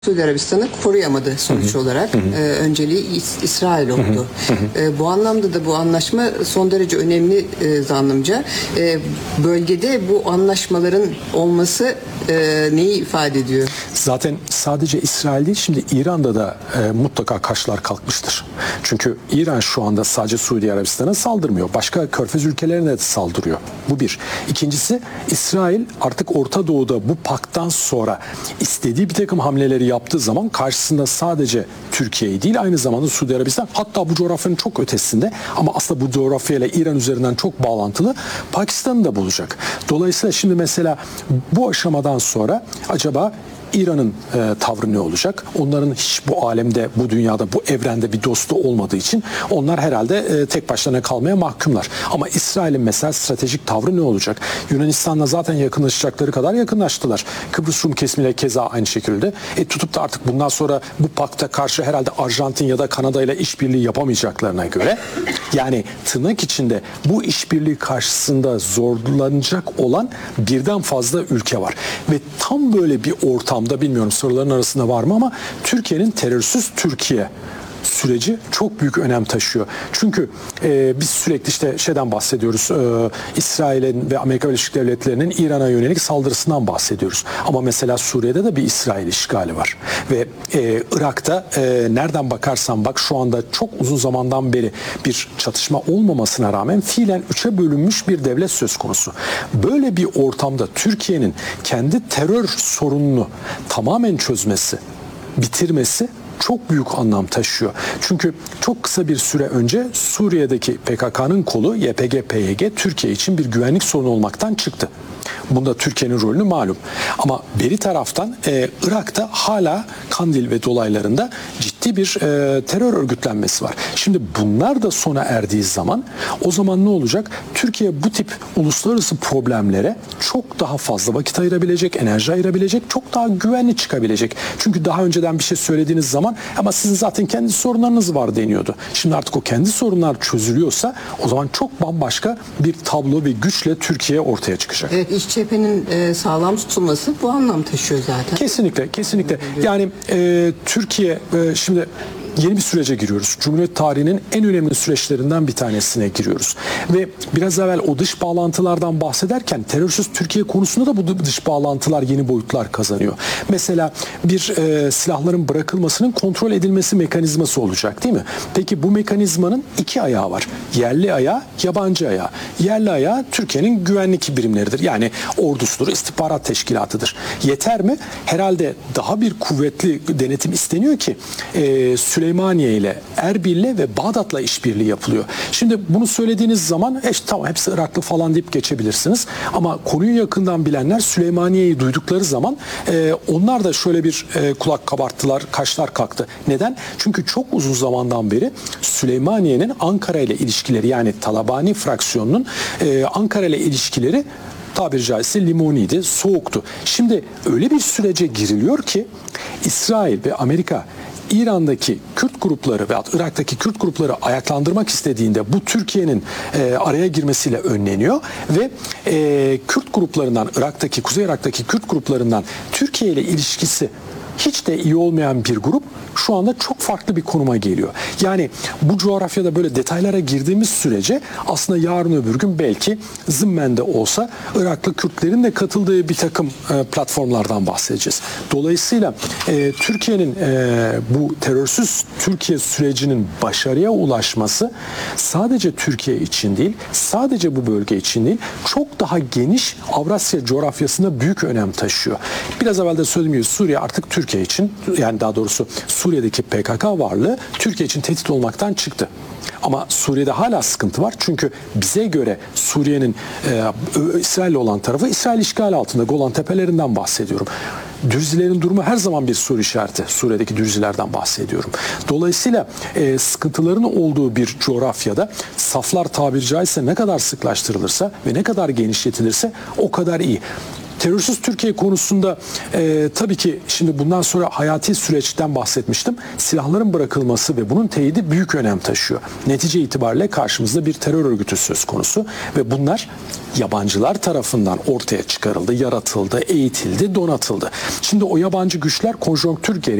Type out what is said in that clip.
Suudi Arabistan'ı koruyamadı sonuç olarak. Önceliği İsrail oldu. Bu anlamda da bu anlaşma son derece önemli zannımca. Bölgede bu anlaşmaların olması neyi ifade ediyor? Zaten sadece İsrail değil, şimdi İran'da da mutlaka kaşlar kalkmıştır. Çünkü İran şu anda sadece Suudi Arabistan'a saldırmıyor. Başka Körfez ülkelerine de saldırıyor. Bu bir. İkincisi, İsrail artık Orta Doğu'da bu pakttan sonra istediği bir takım hamleleri yaptığı zaman karşısında sadece Türkiye'yi değil, aynı zamanda Suudi Arabistan, hatta bu coğrafyanın çok ötesinde ama aslında bu coğrafyayla İran üzerinden çok bağlantılı Pakistan'ı da bulacak. Dolayısıyla şimdi mesela bu aşamadan sonra acaba İran'ın tavrı ne olacak? Onların hiç bu alemde, bu dünyada, bu evrende bir dostu olmadığı için onlar herhalde tek başlarına kalmaya mahkumlar. Ama İsrail'in mesela stratejik tavrı ne olacak? Yunanistan'la zaten yakınlaşacakları kadar yakınlaştılar. Kıbrıs Rum kesimiyle keza aynı şekilde. Tutup da artık bundan sonra bu pakta karşı herhalde Arjantin ya da Kanada ile işbirliği yapamayacaklarına göre, yani tırnak içinde bu işbirliği karşısında zorlanacak olan birden fazla ülke var. Ve tam böyle bir ortam, bilmiyorum soruların arasında var mı, ama Türkiye'nin terörsüz Türkiye süreci çok büyük önem taşıyor. Çünkü biz sürekli işte şeyden bahsediyoruz. İsrail'in ve Amerika Birleşik Devletleri'nin İran'a yönelik saldırısından bahsediyoruz. Ama mesela Suriye'de de bir İsrail işgali var. Ve Irak'ta nereden bakarsan bak şu anda çok uzun zamandan beri bir çatışma olmamasına rağmen fiilen 3'e bölünmüş bir devlet söz konusu. Böyle bir ortamda Türkiye'nin kendi terör sorununu tamamen çözmesi, bitirmesi çok büyük anlam taşıyor. Çünkü çok kısa bir süre önce Suriye'deki PKK'nın kolu YPG-PYD Türkiye için bir güvenlik sorunu olmaktan çıktı. Bunda Türkiye'nin rolünü malum. Ama beri taraftan Irak'ta hala Kandil ve dolaylarında ciddi bir terör örgütlenmesi var. Şimdi bunlar da sona erdiği zaman, o zaman ne olacak? Türkiye bu tip uluslararası problemlere çok daha fazla vakit ayırabilecek, enerji ayırabilecek, çok daha güvenli çıkabilecek. Çünkü daha önceden bir şey söylediğiniz zaman ama sizin zaten kendi sorunlarınız var deniyordu. Şimdi artık o kendi sorunlar çözülüyorsa o zaman çok bambaşka bir tablo ve güçle Türkiye ortaya çıkacak. Evet, iç cephenin sağlam tutulması bu anlam taşıyor zaten. Kesinlikle, kesinlikle. Yani Türkiye şimdi yeni bir sürece giriyoruz. Cumhuriyet tarihinin en önemli süreçlerinden bir tanesine giriyoruz. Ve biraz evvel o dış bağlantılardan bahsederken terörsüz Türkiye konusunda da bu dış bağlantılar yeni boyutlar kazanıyor. Mesela bir silahların bırakılmasının kontrol edilmesi mekanizması olacak, değil mi? Peki bu mekanizmanın iki ayağı var. Yerli ayağı, yabancı ayağı. Yerli ayağı Türkiye'nin güvenlik birimleridir. Yani ordusudur, istihbarat teşkilatıdır. Yeter mi? Herhalde daha bir kuvvetli denetim isteniyor ki Süleymaniye ile, Erbil'le ve Bağdat'la işbirliği yapılıyor. Şimdi bunu söylediğiniz zaman tamam hepsi Iraklı falan deyip geçebilirsiniz. Ama konuyu yakından bilenler Süleymaniye'yi duydukları zaman onlar da şöyle bir kulak kabarttılar, kaşlar kalktı. Neden? Çünkü çok uzun zamandan beri Süleymaniye'nin Ankara ile ilişkileri, yani Talabani fraksiyonunun Ankara ile ilişkileri tabiri caizse limoniydi, soğuktu. Şimdi öyle bir sürece giriliyor ki İsrail ve Amerika İran'daki Kürt grupları veya Irak'taki Kürt grupları ayaklandırmak istediğinde bu Türkiye'nin araya girmesiyle önleniyor ve Kürt gruplarından, Kuzey Irak'taki Kürt gruplarından Türkiye ile ilişkisi hiç de iyi olmayan bir grup şu anda çok farklı bir konuma geliyor. Yani bu coğrafyada böyle detaylara girdiğimiz sürece aslında yarın öbür gün belki zımmen de olsa Iraklı Kürtlerin de katıldığı bir takım platformlardan bahsedeceğiz. Dolayısıyla Türkiye'nin bu terörsüz Türkiye sürecinin başarıya ulaşması sadece Türkiye için değil, sadece bu bölge için değil, çok daha geniş Avrasya coğrafyasında büyük önem taşıyor. Biraz evvel de söylediğim gibi Suriye artık Türkiye için, yani daha doğrusu Suriye'deki PKK varlığı Türkiye için tehdit olmaktan çıktı. Ama Suriye'de hala sıkıntı var. Çünkü bize göre Suriye'nin İsrail'le olan tarafı İsrail işgali altında. Golan Tepelerinden bahsediyorum. Dürzilerin durumu her zaman bir soru işareti. Suriye'deki Dürzilerden bahsediyorum. Dolayısıyla sıkıntıların olduğu bir coğrafyada saflar tabiri caizse ne kadar sıklaştırılırsa ve ne kadar genişletilirse o kadar iyi. Terörsüz Türkiye konusunda tabii ki şimdi bundan sonra hayati süreçten bahsetmiştim. Silahların bırakılması ve bunun teyidi büyük önem taşıyor. Netice itibariyle karşımızda bir terör örgütü söz konusu ve bunlar yabancılar tarafından ortaya çıkarıldı, yaratıldı, eğitildi, donatıldı. Şimdi o yabancı güçler konjonktür gereği